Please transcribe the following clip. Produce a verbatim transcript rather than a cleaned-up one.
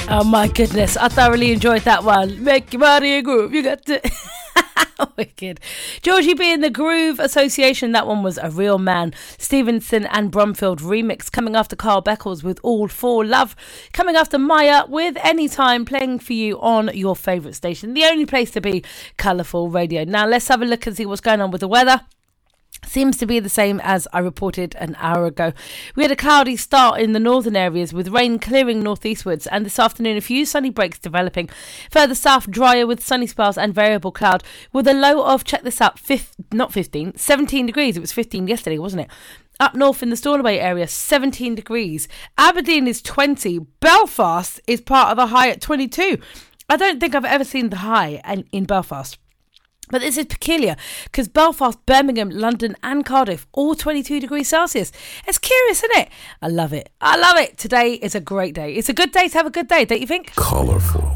Oh my goodness, I thoroughly enjoyed that one. Make your body a groove, you got to... Wicked. Georgie B and the Groove Association, that one was a real man. Stevenson and Brumfield remix. Coming after Carl Beckles with All For Love. Coming after Maya with Anytime, playing for you on your favourite station. The only place to be, Colourful Radio. Now let's have a look and see what's going on with the weather. Seems to be the same as I reported an hour ago. We had a cloudy start in the northern areas with rain clearing northeastwards, and this afternoon a few sunny breaks developing. Further south, drier with sunny spells and variable cloud with a low of, check this out, fifth, not fifteen, seventeen degrees. It was fifteen yesterday, wasn't it? Up north in the Stornoway area, seventeen degrees. Aberdeen is twenty. Belfast is part of the high at twenty-two. I don't think I've ever seen the high in Belfast. But this is peculiar because Belfast, Birmingham, London and Cardiff, all twenty-two degrees Celsius. It's curious, isn't it? I love it. I love it. Today is a great day. It's a good day to have a good day, don't you think? Colourful.